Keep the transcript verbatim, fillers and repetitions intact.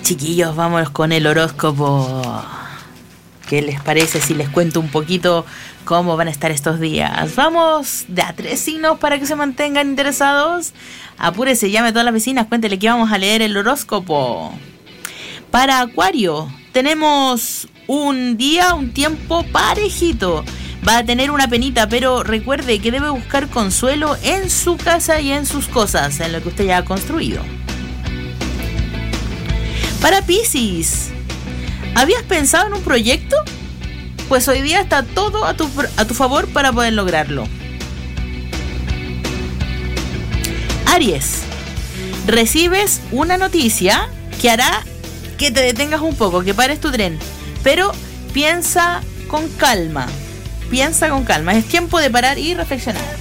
Chiquillos, vamos con el horóscopo. ¿Qué les parece si les cuento un poquito cómo van a estar estos días? Vamos de a tres signos para que se mantengan interesados. Apúrese, llame a todas las vecinas, cuéntele que vamos a leer el horóscopo. Para Acuario, tenemos un día, un tiempo parejito. Va a tener una penita, pero recuerde que debe buscar consuelo en su casa y en sus cosas, en lo que usted ya ha construido. Para Piscis, ¿habías pensado en un proyecto? Pues hoy día está todo a tu, a tu favor para poder lograrlo. Aries, recibes una noticia que hará que te detengas un poco, que pares tu tren, pero piensa con calma, piensa con calma, es tiempo de parar y reflexionar.